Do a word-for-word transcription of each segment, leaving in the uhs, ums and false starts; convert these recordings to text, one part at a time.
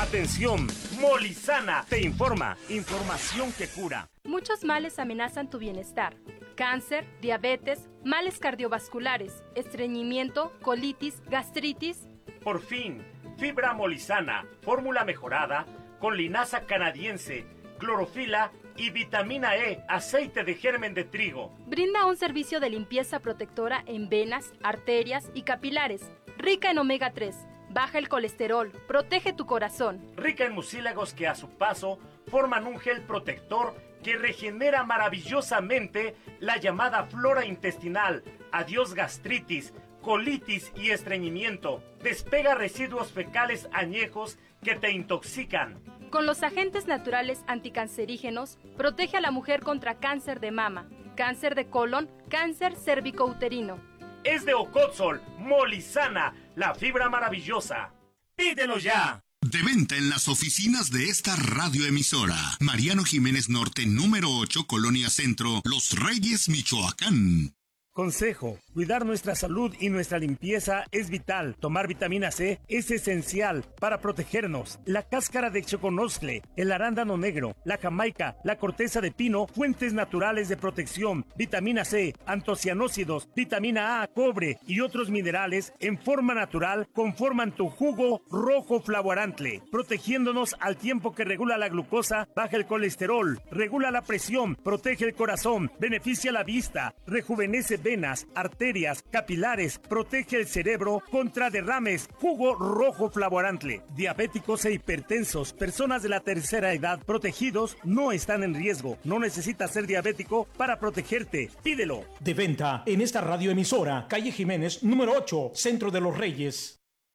Atención, Molizana te informa. Información que cura. Muchos males amenazan tu bienestar. Cáncer, diabetes, males cardiovasculares, estreñimiento, colitis, gastritis. Por fin, fibra Molizana, fórmula mejorada con linaza canadiense, clorofila y vitamina E, aceite de germen de trigo. Brinda un servicio de limpieza protectora en venas, arterias y capilares, rica en omega tres. Baja el colesterol, protege tu corazón. Rica en mucílagos que a su paso forman un gel protector que regenera maravillosamente la llamada flora intestinal. Adiós gastritis, colitis y estreñimiento. Despega residuos fecales añejos que te intoxican. Con los agentes naturales anticancerígenos, protege a la mujer contra cáncer de mama, cáncer de colon, cáncer cérvico-uterino. Es de Ocotzol, Molizana, la fibra maravillosa. ¡Pídelo ya! De venta en las oficinas de esta radioemisora. Mariano Jiménez Norte, número ocho, Colonia Centro, Los Reyes, Michoacán. Consejo: cuidar nuestra salud y nuestra limpieza es vital. Tomar vitamina C es esencial para protegernos. La cáscara de choconoscle, el arándano negro, la jamaica, la corteza de pino, fuentes naturales de protección. Vitamina C, antocianócidos, vitamina A, cobre y otros minerales en forma natural conforman tu jugo rojo flavorantle, protegiéndonos al tiempo que regula la glucosa, baja el colesterol, regula la presión, protege el corazón, beneficia la vista, rejuvenece venas, arterias, capilares, protege el cerebro contra derrames. Jugo rojo flavorantle. Diabéticos e hipertensos, personas de la tercera edad protegidos no están en riesgo. No necesitas ser diabético para protegerte. Pídelo. De venta en esta radioemisora, calle Jiménez, número ocho, Centro de los Reyes.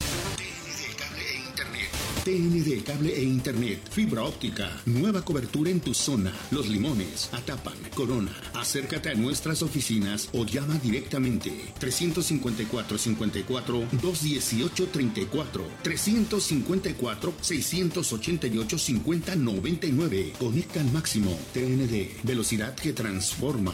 T N D Cable e Internet, fibra óptica, nueva cobertura en tu zona, Los Limones, Atapan, Corona. Acércate a nuestras oficinas o llama directamente trescientos cincuenta y cuatro, cincuenta y cuatro, doscientos dieciocho, treinta y cuatro, trescientos cincuenta y cuatro, seiscientos ochenta y ocho, cincuenta, noventa y nueve. Conecta al máximo. T N D, velocidad que transforma.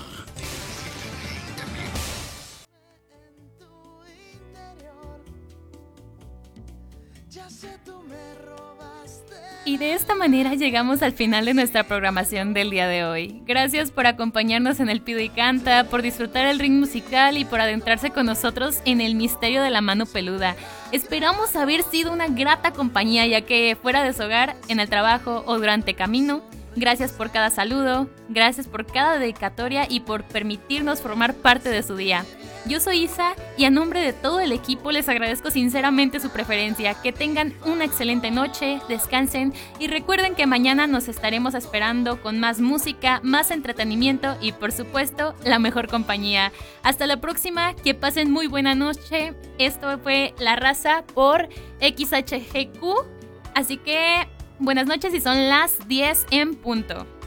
Y de esta manera llegamos al final de nuestra programación del día de hoy. Gracias por acompañarnos en el Pido y Canta, por disfrutar el ring musical y por adentrarse con nosotros en el misterio de la mano peluda. Esperamos haber sido una grata compañía, ya que fuera de su hogar, en el trabajo o durante camino. Gracias por cada saludo, gracias por cada dedicatoria y por permitirnos formar parte de su día. Yo soy Isa y a nombre de todo el equipo les agradezco sinceramente su preferencia. Que tengan una excelente noche, descansen y recuerden que mañana nos estaremos esperando con más música, más entretenimiento y por supuesto la mejor compañía. Hasta la próxima, que pasen muy buena noche. Esto fue La Raza por X H G Q, así que buenas noches y son las diez en punto.